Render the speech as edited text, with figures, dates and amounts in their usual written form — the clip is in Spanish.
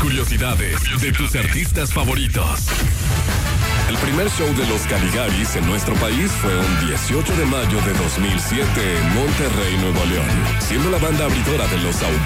curiosidades de tus artistas favoritos. El primer show de los Caligaris en nuestro país fue un 18 de mayo de 2007 en Monterrey, Nuevo León, siendo la banda abridora de los